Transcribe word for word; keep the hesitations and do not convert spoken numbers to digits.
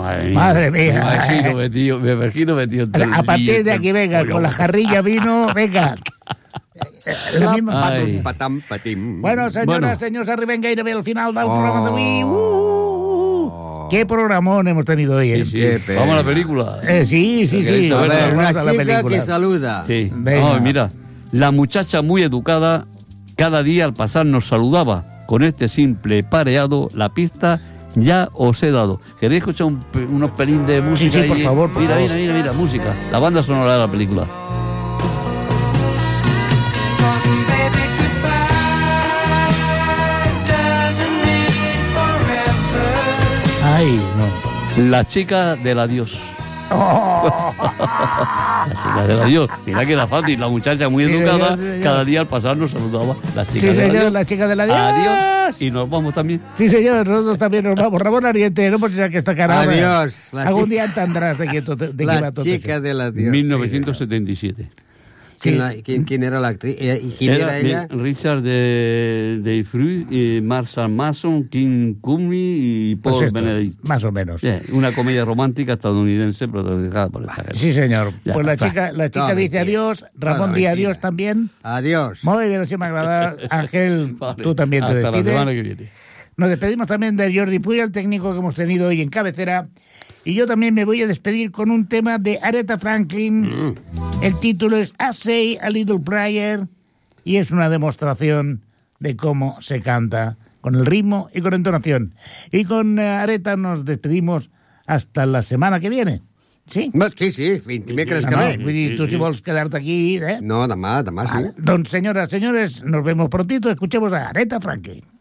Madre mía. Madre mía. Me imagino metido, me imagino metido entre A partir de aquí, venga, con la jarrilla vino, venga. La misma- Ay. Patam, patim. Bueno, senyores, Bueno. senyors, arribem gairebé al final del Oh. programa d'avui. Uh, ¡Qué programón hemos tenido hoy! Sí, eh? sí. Qué pena. Vamos a la película. Eh, sí, sí, ¿Queréis sí. saber? A ver, Vamos una a la chica película. que saluda. Sí. Venga. No, mira, la muchacha muy educada cada día al pasar nos saludaba. Con este simple pareado, la pista ya os he dado. ¿Queréis escuchar un pe- unos pelín de música? sí, por ahí? favor, por mira, favor. mira, mira, mira, música. La banda sonora de la película. Ay, no. La chica del adiós. La chica del adiós. Mira que era fácil. La muchacha muy Sí, educada, señor, sí, señor. cada día al pasar nos saludaba. La chica Sí, del señor, adiós. la chica del adiós. Adiós. Y nos vamos también. Sí, señor, nosotros también nos vamos. Ramón Ariete, no porque que esta cara. Adiós, la Algún chica- día entenderás de qué, to- de qué va La todo chica esto. del adiós. mil novecientos setenta y siete. ¿Quién, Sí. la- quién- quién era la actriz? Eh, ¿Y quién era, ella? mi- Richard de, de Fruit, y Marshall Mason, Kim Cummy y Paul Pues esto, Benedict. más o menos. Yeah, una comedia romántica estadounidense protagonizada por esta gente. Sí, señor. Ya, Pues la va. chica, la chica Todo dice mentira. adiós, Ramón Todo dice mentira. adiós también. Adiós. Muy bien, así me agrada. Ángel, Vale, tú también te hasta la semana que despides. viene. Nos despedimos también de Jordi Puy, el técnico que hemos tenido hoy en cabecera. Y yo también me voy a despedir con un tema de Aretha Franklin. Mm. El título es I Say a Little Prayer y es una demostración de cómo se canta, con el ritmo y con entonación. Y con eh, Aretha nos despedimos hasta la semana que viene. ¿Sí? Bueno, sí, sí, dimecres que No, no, ve. vull dir, tu si vols quedarte aquí... Eh? No, demà, demà sí. Vale. Doncs senyores, senyores, nos vemos prontito, escuchemos a Aretha Franklin.